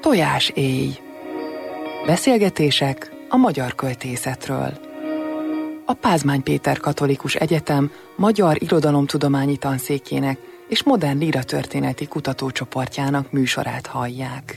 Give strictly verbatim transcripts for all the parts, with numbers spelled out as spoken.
Tojás éj. Beszélgetések a magyar költészetről. A Pázmány Péter Katolikus Egyetem Magyar Irodalomtudományi Tanszékének és Modern Líratörténeti Kutatócsoportjának műsorát hallják.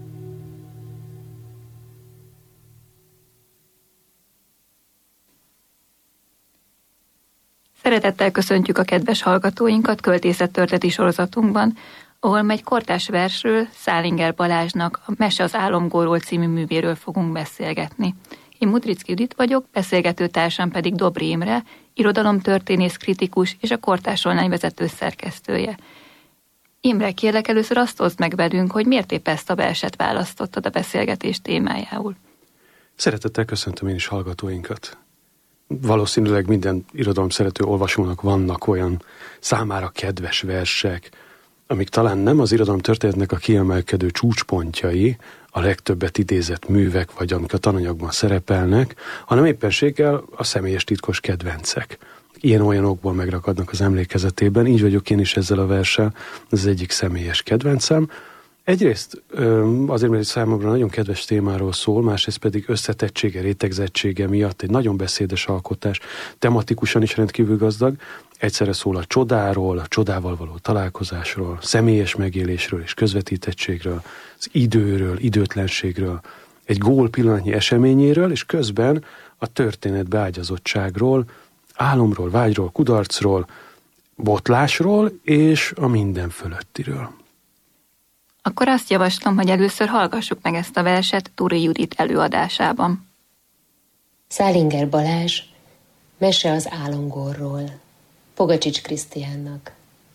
Szeretettel köszöntjük a kedves hallgatóinkat költészettörténeti sorozatunkban, ahol egy kortárs versről, Szálinger Balázsnak a Mese az álomgórról című művéről fogunk beszélgetni. Én Mudricki Judit vagyok, beszélgető társam pedig Dobri Imre, irodalomtörténész, kritikus és a Kortárs Online vezető szerkesztője. Imre, kérlek, először azt oszd meg velünk, hogy miért épp ezt a verset választottad a beszélgetés témájául. Szeretettel köszöntöm én is hallgatóinkat. Valószínűleg minden irodalom szerető olvasónak vannak olyan számára kedves versek, amik talán nem az irodalomtörténetnek a kiemelkedő csúcspontjai, a legtöbbet idézett művek, vagy amik a tananyagban szerepelnek, hanem éppenséggel a személyes titkos kedvencek. Ilyen-olyan okból megrakadnak az emlékezetében, így vagyok én is ezzel a verssel, ez az egyik személyes kedvencem. Egyrészt azért, mert egy számomra nagyon kedves témáról szól, másrészt pedig összetettsége, rétegzettsége miatt egy nagyon beszédes alkotás, tematikusan is rendkívül gazdag, egyszerre szól a csodáról, a csodával való találkozásról, személyes megélésről és közvetítettségről, az időről, időtlenségről, egy gól pillanatnyi eseményéről, és közben a történet beágyazottságról, álomról, vágyról, kudarcról, botlásról és a minden fölöttiről. Akkor azt javaslom, hogy először hallgassuk meg ezt a verset Turi Judit előadásában. Szálinger Balázs, Mese az álomgórról, Pogacsics Krisztiánnak.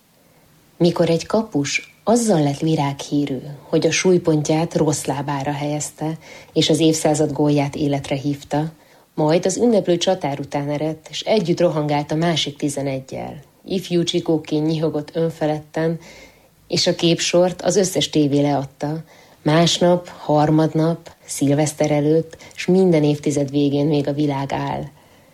Mikor egy kapus azzal lett virághírű, hogy a súlypontját rossz lábára helyezte, és az évszázad gólját életre hívta, majd az ünneplő csatár után eredt, és együtt rohangált a másik tizeneggyel. Ifjú csikóként nyihogott önfeledten, és a képsort az összes tévé leadta. Másnap, harmadnap, szilveszter előtt, és minden évtized végén még a világ áll.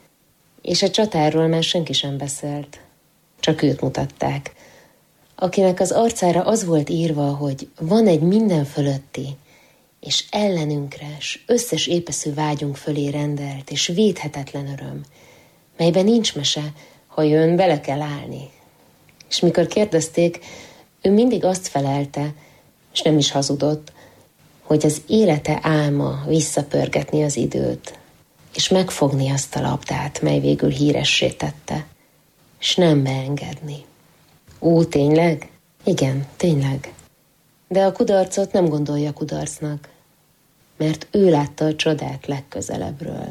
És a csatárról már senki sem beszélt. Csak őt mutatták. Akinek az arcára az volt írva, hogy van egy minden fölötti, és ellenünkre, s összes épeszű vágyunk fölé rendelt, és védhetetlen öröm, melyben nincs mese, ha jön, bele kell állni. És mikor kérdezték, ő mindig azt felelte, és nem is hazudott, hogy az élete álma visszapörgetni az időt, és megfogni azt a labdát, mely végül híressé tette, és nem beengedni. Ó, tényleg? Igen, tényleg. De a kudarcot nem gondolja kudarcnak, mert ő látta a csodát legközelebbről,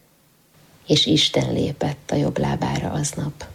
és Isten lépett a jobb lábára aznap.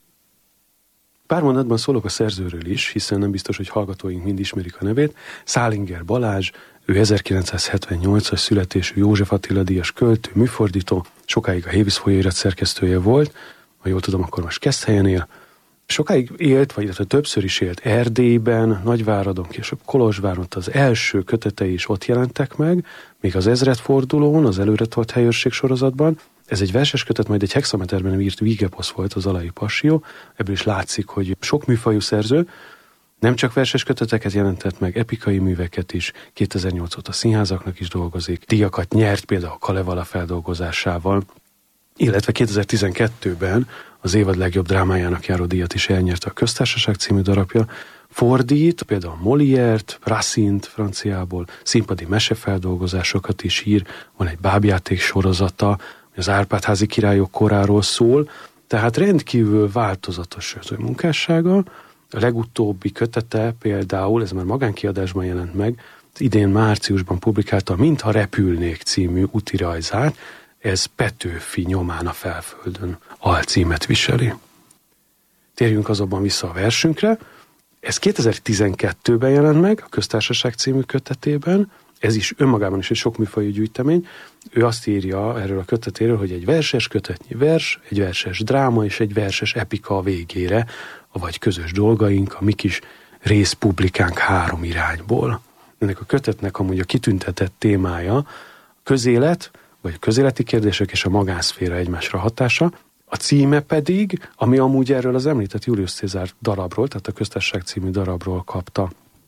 Pár mondatban szólok a szerzőről is, hiszen nem biztos, hogy hallgatóink mind ismerik a nevét. Szálinger Balázs, ő ezerkilencszázhetvennyolcas születésű József Attila díjas költő, műfordító, sokáig a Hévíz folyóirat szerkesztője volt, ha jól tudom, akkor most Keszthelyen él. Sokáig élt, vagy illetve többször is élt Erdélyben, Nagyváradon, később Kolozsváron, az első kötetei is ott jelentek meg, még az ezredfordulón, az előretolt helyőrség sorozatban. Ez egy verses kötet, majd egy hexameterben írt vígeposz volt, az Alai Passió. Ebből is látszik, hogy sok műfajú szerző, nem csak verses köteteket jelentett meg, epikai műveket is, kétezer-nyolc óta színházaknak is dolgozik, díjakat nyert például a Kalevala feldolgozásával, illetve kétezer-tizenkettőben az évad legjobb drámájának járó díjat is elnyerte a Köztársaság című darabja, fordít, például Molière-t, Racine-t franciából, színpadi mesefeldolgozásokat is ír, van egy bábjáték sorozata, az Árpád-házi királyok koráról szól, tehát rendkívül változatos munkássága. A legutóbbi kötete például, ez már magánkiadásban jelent meg, az idén márciusban publikálta a Mintha repülnék című útirajzát, ez Petőfi nyomán a felföldön alcímet viseli. Térjünk azonban vissza a versünkre. Ez kétezer-tizenkettőben jelent meg, a Köztársaság című kötetében, ez is önmagában is egy sokműfajú gyűjtemény. Ő azt írja erről a kötetéről, hogy egy verses kötetnyi vers, egy verses dráma és egy verses epika a végére, avagy közös dolgaink, a mi kis részpublikánk három irányból. Ennek a kötetnek amúgy a kitüntetett témája a közélet, vagy a közéleti kérdések és a magánszféra egymásra hatása. A címe pedig, ami amúgy erről az említett Julius Cézár darabról, tehát a Köztársaság című darabról kapta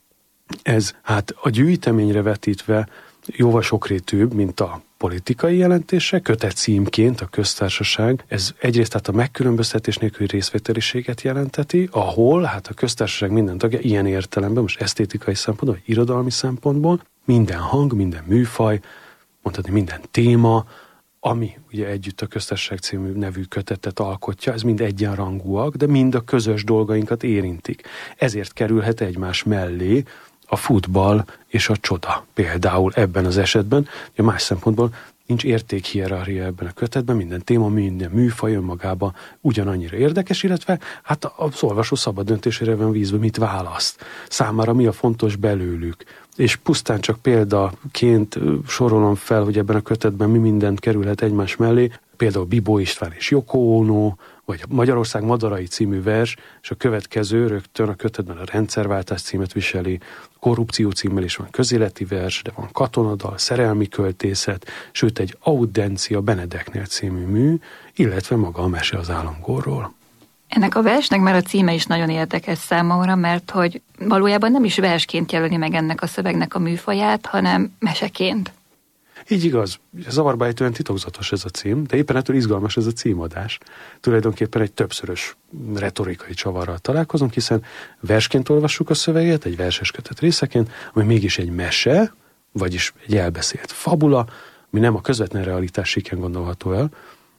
Ez hát a gyűjteményre vetítve jóval sokrétűbb, mint a politikai jelentése, kötet címként a köztársaság. Ez egyrészt hát a megkülönböztetés nélküli részvételiséget jelenteti, ahol hát a köztársaság minden tagja ilyen értelemben, most esztétikai szempontból, vagy irodalmi szempontból, minden hang, minden műfaj, mondhatni minden téma, ami ugye együtt a Köztársaság című nevű kötetet alkotja, ez mind egyenrangúak, de mind a közös dolgainkat érintik. Ezért kerülhet egymás mellé a futball és a csoda. Például ebben az esetben, a más szempontból nincs értékhierarchia ebben a kötetben, minden téma, minden műfaj önmagában ugyanannyira érdekes, illetve hát az olvasó szabad döntésére van vízve, mit választ. Számára mi a fontos belőlük. És pusztán csak példaként sorolom fel, hogy ebben a kötetben mi mindent kerülhet egymás mellé, például Bibó István és Yoko Ono, vagy Magyarország madarai című vers, és a következő rögtön a kötetben a rendszerváltás címet viseli, korrupció címmel is van közéleti vers, de van katonadal, szerelmi költészet, sőt egy Audencia Benedeknél című mű, illetve maga a mese az álomgórról. Ennek a versnek már a címe is nagyon érdekes számomra, mert hogy valójában nem is versként jelöli meg ennek a szövegnek a műfaját, hanem meseként. Így igaz, zavarba ejtően titokzatos ez a cím, de éppen ettől izgalmas ez a címadás. Tulajdonképpen egy többszörös retorikai csavarral találkozunk, hiszen versként olvassuk a szöveget, egy verses kötet részeként, ami mégis egy mese, vagyis egy elbeszélt fabula, ami nem a közvetlen realitás síkján gondolható el,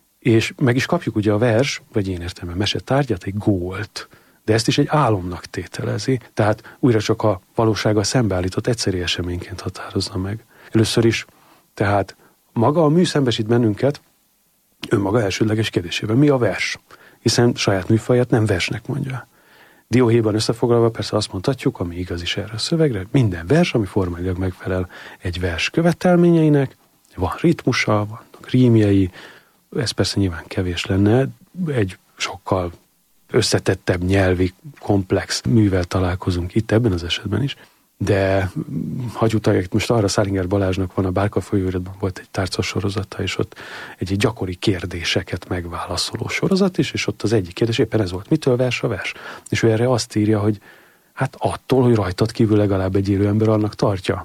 és meg is kapjuk ugye a vers, vagy én értem a mese tárgyát, egy gólt, de ezt is egy álomnak tételezi, tehát újra csak a valósággal szembeállított egyszeri eseményként határozza meg. Először is, tehát maga a mű szembesít bennünket önmaga elsődleges kérdésében. Mi a vers? Hiszen saját műfaját nem versnek mondja. Dióhéjban összefoglalva persze azt mondhatjuk, ami igaz is erre a szövegre, minden vers, ami formailag megfelel egy vers követelményeinek, van ritmusa, vannak rímjei, ez persze nyilván kevés lenne, egy sokkal összetettebb nyelvi, komplex művel találkozunk itt ebben az esetben is, de hagyj utaljak most arra, Szálinger Balázsnak van a Bárka folyóiratban volt egy tárcas sorozata, és ott egy, egy gyakori kérdéseket megválaszoló sorozat is, és ott az egyik kérdés éppen ez volt, mitől vers a vers? És ő erre azt írja, hogy hát attól, hogy rajtad kívül legalább egy élő ember annak tartja.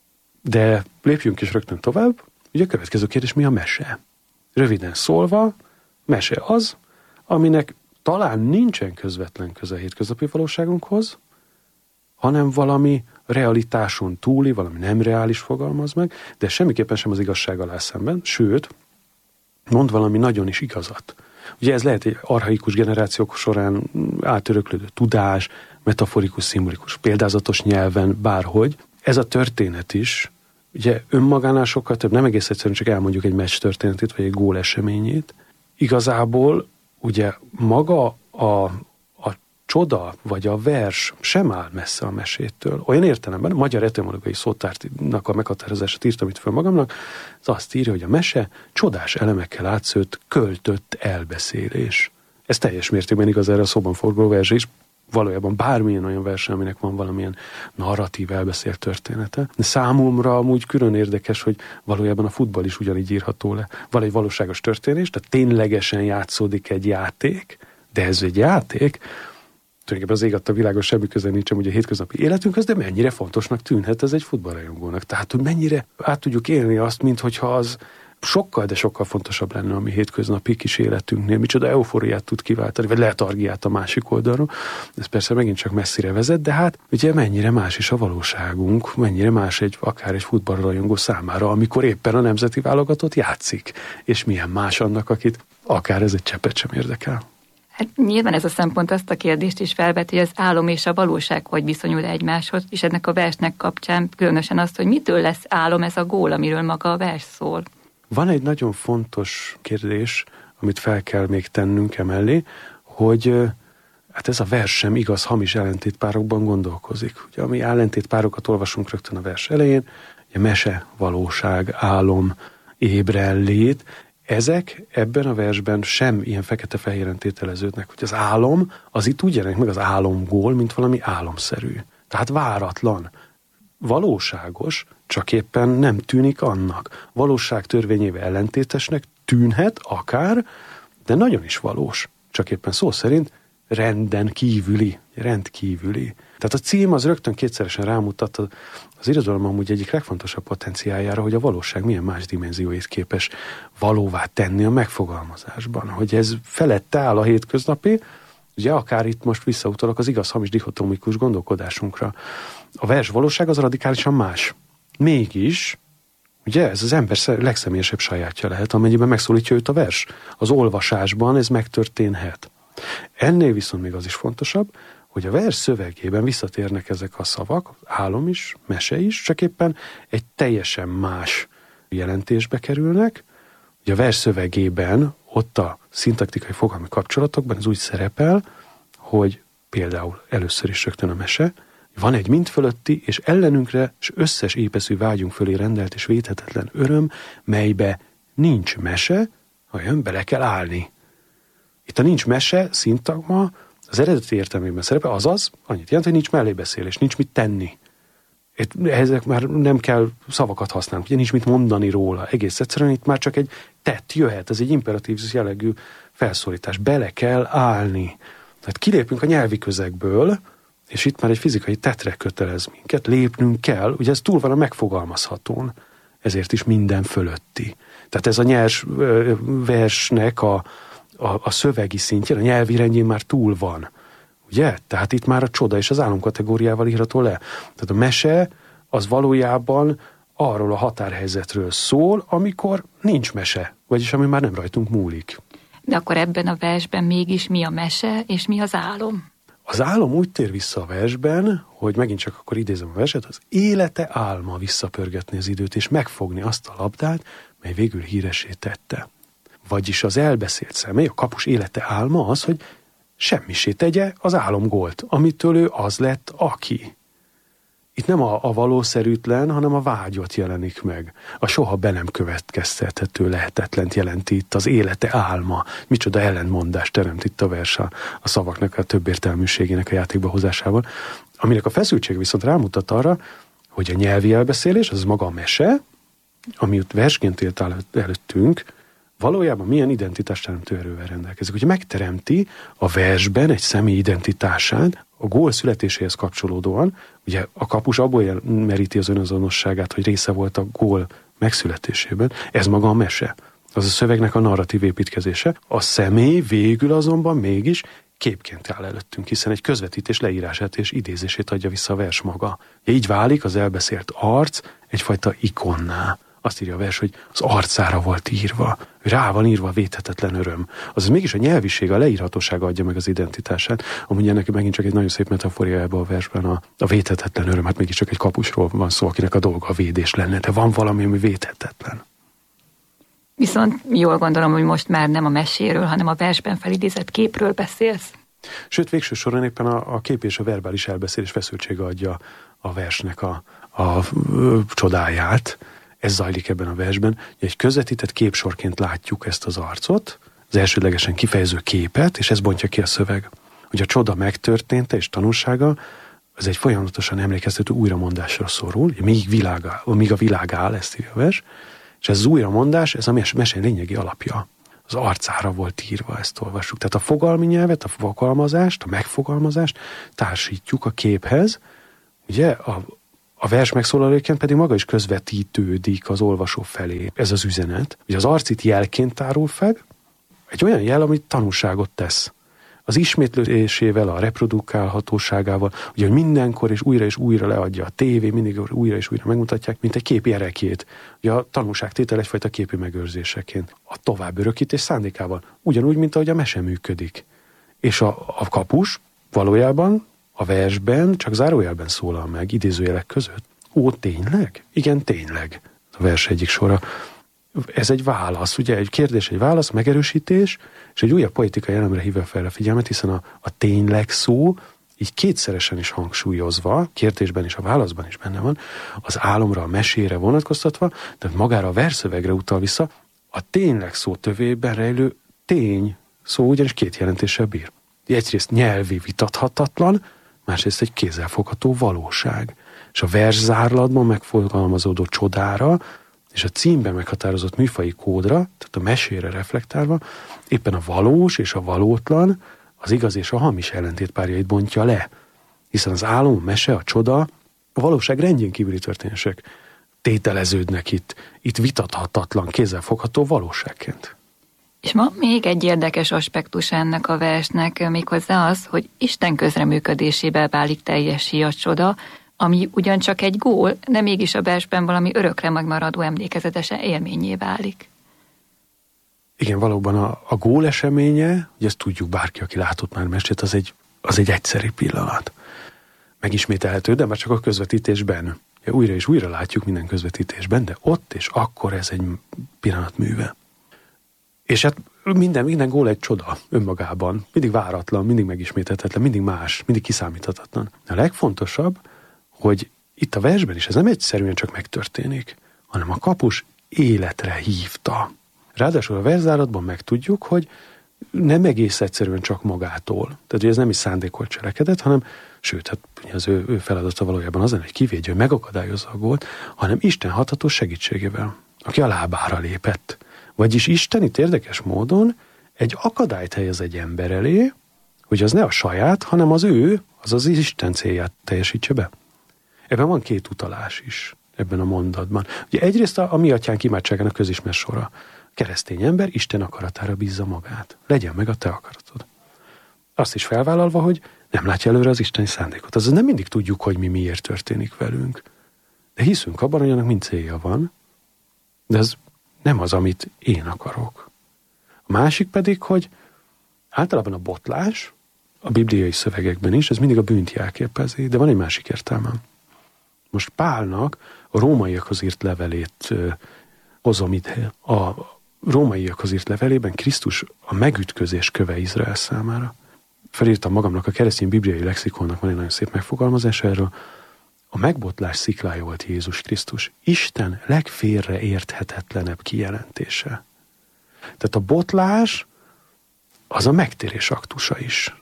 De lépjünk is rögtön tovább, ugye a következő kérdés, mi a mese? Röviden szólva, mese az, aminek talán nincsen közvetlen köze a hétköznapi valóságunkhoz, hanem valami realitáson túli, valami nem reális fogalmaz meg, de semmiképpen sem az igazság alá szemben, sőt, mond valami nagyon is igazat. Ugye ez lehet egy archaikus generációk során átöröklődő tudás, metaforikus, szimbolikus, példázatos nyelven, bárhogy. Ez a történet is, ugye önmagánál sokkal több, nem egész egyszerűen csak elmondjuk egy meccs történetét, vagy egy gól eseményét. Igazából ugye maga a csoda, vagy a vers sem áll messze a mesétől. Olyan értelemben, a magyar etimológiai szótárnak a meghatározását írtam itt föl magamnak, az azt írja, hogy a mese csodás elemekkel átszőtt, költött elbeszélés. Ez teljes mértékben igaz erre a szóban forgó versre is, valójában bármilyen olyan vers, aminek van valamilyen narratív elbeszélt története. De számomra amúgy külön érdekes, hogy valójában a futball is ugyanígy írható le. Van egy valóságos történés, tehát ténylegesen játszódik egy játék, de ez egy játék, tulajdonképpen az ég adta világos semmi köze nincsen ugye a hétköznapi életünkhöz, de mennyire fontosnak tűnhet ez egy futballrajongónak. Tehát, hogy mennyire át tudjuk élni azt, minthogyha az sokkal, de sokkal fontosabb lenne a mi hétköznapi kis életünknél, micsoda eufóriát tud kiváltani, vagy letargiát a másik oldalról. Ez persze megint csak messzire vezet, de hát ugye mennyire más is a valóságunk, mennyire más egy, akár egy futballrajongó számára, amikor éppen a nemzeti válogatott játszik, és milyen más annak, akit akár ez egy cseppet sem érdekel. Hát nyilván ez a szempont azt a kérdést is felveti, hogy az álom és a valóság hogy viszonyul egymáshoz, és ennek a versnek kapcsán különösen azt, hogy mitől lesz álom ez a gól, amiről maga a vers szól. Van egy nagyon fontos kérdés, amit fel kell még tennünk emellé, hogy hát ez a vers sem igaz hamis ellentétpárokban gondolkozik. Ugye, ami ellentétpárokat olvasunk rögtön a vers elején, ugye mese, valóság, álom, ébrenlét, ezek ebben a versben sem ilyen fekete-fehéren tételeződnek, hogy az álom, az itt úgy jelenik meg az álomgól, mint valami álomszerű. Tehát váratlan, valóságos, csak éppen nem tűnik annak. Valóság törvényével ellentétesnek tűnhet akár, de nagyon is valós. Csak éppen szó szerint renden kívüli, rendkívüli. Tehát a cím az rögtön kétszeresen rámutat az irodalom amúgy egyik legfontosabb potenciáljára, hogy a valóság milyen más dimenzióit képes valóvá tenni a megfogalmazásban. Hogy ez felette áll a hétköznapi, ugye akár itt most visszautalok az igaz-hamis dichotomikus gondolkodásunkra. A vers valóság az radikálisan más. Mégis, ugye ez az ember legszemélyesebb sajátja lehet, amennyiben megszólítja őt a vers. Az olvasásban ez megtörténhet. Ennél viszont még az is fontosabb, hogy a vers szövegében visszatérnek ezek a szavak, álom is, mese is, csak éppen egy teljesen más jelentésbe kerülnek. Ugye a vers szövegében, ott a szintaktikai fogalmi kapcsolatokban ez úgy szerepel, hogy például először is rögtön a mese, van egy mind fölötti, és ellenünkre, és összes épeszű vágyunk fölé rendelt és védhetetlen öröm, melybe nincs mese, olyan bele kell állni. Itt a nincs mese, szintagma, az eredeti értelmében szerepel, azaz, annyit jelent, hogy nincs mellébeszélés, nincs mit tenni. Itt, ezek már nem kell szavakat használni, ugye nincs mit mondani róla. Egész egyszerűen itt már csak egy tett jöhet, ez egy imperatív jellegű felszólítás. Bele kell állni. Tehát kilépünk a nyelvi közegből, és itt már egy fizikai tettre kötelez minket, lépnünk kell, ugye ez túl van a megfogalmazhatón, ezért is minden fölötti. Tehát ez a nyers versnek a, a, a szövegi szintjén, a nyelvi rendjén már túl van. Ugye? Tehát itt már a csoda és az álom kategóriával írható le. Tehát a mese az valójában arról a határhelyzetről szól, amikor nincs mese, vagyis ami már nem rajtunk múlik. De akkor ebben a versben mégis mi a mese és mi az álom? Az álom úgy tér vissza a versben, hogy megint csak akkor idézem a verset, az élete álma visszapörgetni az időt, és megfogni azt a labdát, mely végül híressé tette. Vagyis az elbeszélt személy, a kapus élete álma az, hogy semmisé tegye az álomgólt, amitől ő az lett, aki. Itt nem a, a valószerűtlen, hanem a vágyot jelenik meg. A soha be nem következtethető lehetetlent jelenti itt az élete álma. Micsoda ellentmondást teremt itt a vers a, a szavaknak a többértelműségének a játékba hozásával. Aminek a feszültség viszont rámutat arra, hogy a nyelvi elbeszélés, az maga a mese, ami ott versként élt előttünk, valójában milyen identitásteremtő erővel rendelkezik. Ugye megteremti a versben egy személy identitását, a gól születéséhez kapcsolódóan, ugye a kapus abból meríti az önazonosságát, hogy része volt a gól megszületésében, ez maga a mese. Az a szövegnek a narratív építkezése. A személy végül azonban mégis képként áll előttünk, hiszen egy közvetítés leírását és idézését adja vissza a vers maga. Így válik az elbeszélt arc egyfajta ikonná. Azt írja a vers, hogy az arcára volt írva, rá van írva a védhetetlen öröm. Azaz mégis a nyelviség, a leírhatósága adja meg az identitását. Amúgy ennek megint csak egy nagyon szép metaforia ebben a versben a, a védhetetlen öröm, hát mégis csak egy kapusról van szó, akinek a dolga a védés lenne, de van valami, ami védhetetlen. Viszont jól gondolom, hogy most már nem a meséről, hanem a versben felidézett képről beszélsz. Sőt, végső soron éppen a, a kép és a verbális elbeszélés feszültsége adja a versnek a, a, a, a csodáját. Ez zajlik ebben a versben. Egy közvetített képsorként látjuk ezt az arcot, az elsődlegesen kifejező képet, és ez bontja ki a szöveg. Hogy a csoda megtörténte és tanulsága, az egy folyamatosan emlékeztető újramondásra szorul, míg, világa, míg a világ áll, ezt írja a vers, és ez az újramondás, ez a mese lényegi alapja. Az arcára volt írva, ezt olvassuk. Tehát a fogalmi nyelvet, a fogalmazást, a megfogalmazást társítjuk a képhez, ugye a A vers megszólalóként pedig maga is közvetítődik az olvasó felé. Ez az üzenet. Ugye az arc itt jelként tárul fel, egy olyan jel, amit tanúságot tesz. Az ismétlésével, a reprodukálhatóságával, ugye mindenkor és újra és újra leadja a tévé, mindig újra és újra megmutatják, mint egy kép erekét. Ugye a tanúságtétel egyfajta képi megőrzéseként. A tovább örökítés szándékával. Ugyanúgy, mint ahogy a mese működik. És a, a kapus valójában a versben csak zárójelben szólal meg, idézőjelek között. Ó, tényleg? Igen, tényleg. A vers egyik sora. Ez egy válasz, ugye egy kérdés, egy válasz, megerősítés, és egy újabb poetikai elemre hívja fel a figyelmet, hiszen a, a tényleg szó így kétszeresen is hangsúlyozva, kérdésben és a válaszban is benne van, az álomra, a mesére vonatkoztatva, tehát magára a versszövegre utal vissza, a tényleg szó tövében rejlő tény szó ugyanis két jelentéssel bír. Egyrészt nyelvi vitathatatlan, másrészt egy kézzelfogható valóság. És a verszárlatban megfogalmazódó csodára, és a címben meghatározott műfaji kódra, tehát a mesére reflektálva, éppen a valós és a valótlan, az igaz és a hamis ellentétpárjait bontja le. Hiszen az álom, a mese, a csoda, a valóság rendjén kívüli történések tételeződnek itt, itt vitathatatlan, kézzelfogható valóságként. És ma még egy érdekes aspektus ennek a versnek, méghozzá az, hogy Isten közreműködésében válik teljessé a csoda, ami ugyancsak egy gól, de mégis a versben valami örökre megmaradó emlékezetesen élményé válik. Igen, valóban a, a gól eseménye, ugye ezt tudjuk, bárki, aki látott már mestét, az egy, az egy egyszeri pillanat. Megismételhető, de már csak a közvetítésben. Ja, újra és újra látjuk minden közvetítésben, de ott és akkor ez egy pillanat műve. És hát minden, minden gól egy csoda önmagában. Mindig váratlan, mindig megismételhetetlen, mindig más, mindig kiszámíthatatlan. A legfontosabb, hogy itt a versben is ez nem egyszerűen csak megtörténik, hanem a kapus életre hívta. Ráadásul a verszáratban megtudjuk, hogy nem egész egyszerűen csak magától. Tehát, hogy ez nem is szándékolt cselekedet, hanem, sőt, hát az ő, ő feladata valójában az, hogy kivédje, hogy megakadályozza a gólt, hanem Isten hatatos segítségével, aki a lábára lépett. Vagyis Isten itt érdekes módon egy akadályt helyez egy ember elé, hogy az ne a saját, hanem az ő, azaz az Isten célját teljesítse be. Ebben van két utalás is, ebben a mondatban. Ugye egyrészt a, a mi atyánk imádságának közismert sora. Keresztény ember Isten akaratára bízza magát. Legyen meg a te akaratod. Azt is felvállalva, hogy nem látja előre az isteni szándékot. Azaz nem mindig tudjuk, hogy mi miért történik velünk. De hiszünk abban, hogy annak mind célja van, de ez nem az, amit én akarok. A másik pedig, hogy általában a botlás, a bibliai szövegekben is, ez mindig a bűnt jelképezi, de van egy másik értelme. Most Pálnak a rómaiakhoz írt levelét uh, hozom itt. A rómaiakhoz írt levelében Krisztus a megütközés köve Izrael számára. Felírtam magamnak a keresztény bibliai lexikonnak, van egy nagyon szép megfogalmazás erről. A megbotlás sziklája volt Jézus Krisztus. Isten legfélreérthetetlenebb kijelentése. Tehát a botlás az a megtérés aktusa is.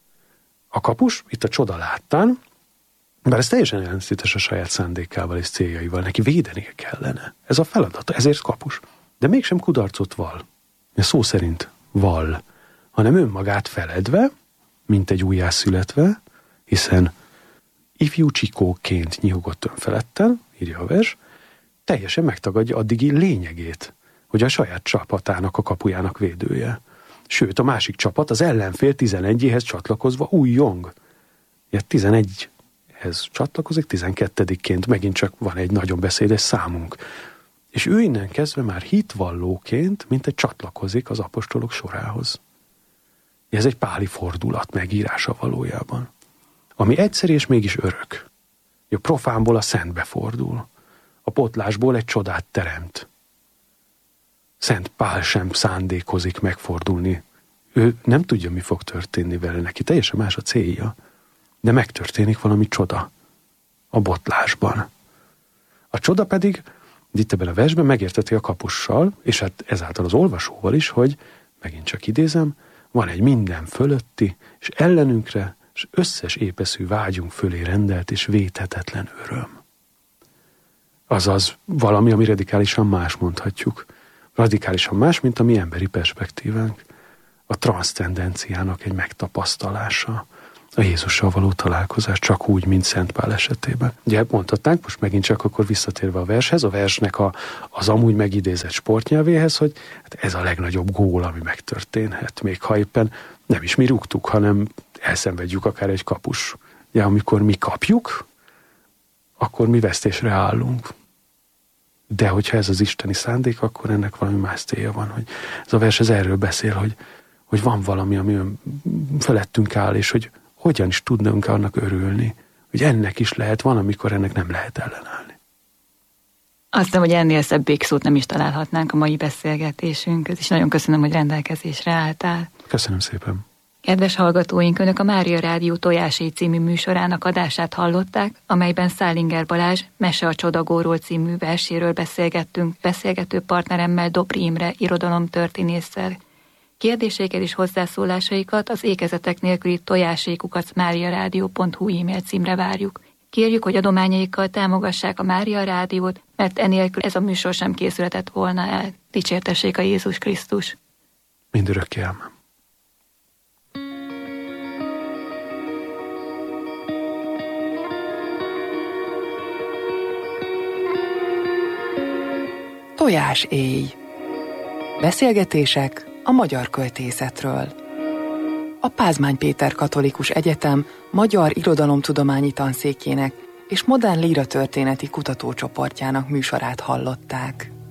A kapus itt a csoda láttán, bár ez teljesen ellentétes a saját szándékával és céljaival, neki védenie kellene. Ez a feladata, ezért kapus. De mégsem kudarcot vall. Szó szerint vall, hanem önmagát feledve, mint egy újjászületve, hiszen ifjú csikóként nyihogott önfeledten, írja a vers, teljesen megtagadja addigi lényegét, hogy a saját csapatának, a kapujának védője. Sőt, a másik csapat az ellenfél tizenegyéhez csatlakozva újjong. Ilyet tizenegyhez csatlakozik, tizenkettedikként megint csak van egy nagyon beszédes számunk. És ő innen kezdve már hitvallóként, mint egy csatlakozik az apostolok sorához. Ez egy páli fordulat megírása valójában. Ami egyszer és mégis örök. A profánból a szentbe fordul. A potlásból egy csodát teremt. Szent Pál sem szándékozik megfordulni. Ő nem tudja, mi fog történni vele, neki teljesen más a célja. De megtörténik valami csoda. A botlásban. A csoda pedig itt ebben a versben megérteti a kapussal, és hát ezáltal az olvasóval is, hogy, megint csak idézem, van egy minden fölötti, és ellenünkre, és összes épeszű vágyunk fölé rendelt és védhetetlen öröm. Azaz valami, ami radikálisan más mondhatjuk. Radikálisan más, mint a mi emberi perspektívánk. A transzcendenciának egy megtapasztalása. A Jézussal való találkozás, csak úgy, mint Szent Pál esetében. Ugye mondhatnánk, most megint csak akkor visszatérve a vershez, a versnek a, az amúgy megidézett sportnyelvéhez, hogy hát ez a legnagyobb gól, ami megtörténhet. Még ha éppen nem is mi rúgtuk, hanem elszenvedjük akár egy kapus. Ugye amikor mi kapjuk, akkor mi vesztésre állunk. De hogyha ez az isteni szándék, akkor ennek valami más célja van. Hogy ez a vers ez erről beszél, hogy, hogy van valami, ami felettünk áll, és hogy hogyan is tudnunk annak örülni, hogy ennek is lehet, van, amikor ennek nem lehet ellenállni. Azt hiszem, hogy ennél szebb végszót nem is találhatnánk a mai beszélgetésünkhöz, és nagyon köszönöm, hogy rendelkezésre álltál. Köszönöm szépen. Kedves hallgatóink, Önök a Mária Rádió Tojásai című műsorának adását hallották, amelyben Szálinger Balázs Mese a Csodagóról című verséről beszélgettünk, beszélgető partneremmel Dobri Imre irodalomtörténésszel. Kérdéseiket és hozzászólásaikat az ékezetek nélküli tojásai kukac máriaradio pont hu e-mail címre várjuk. Kérjük, hogy adományaikkal támogassák a Mária Rádiót, mert enélkül ez a műsor sem készülhetett volna el. Dicsértessék a Jézus Krisztus! Mindörökké ámen. Tojás éj. Beszélgetések a magyar költészetről. A Pázmány Péter Katolikus Egyetem Magyar Irodalomtudományi Tanszékének és Modern Líratörténeti Kutatócsoportjának műsorát hallották.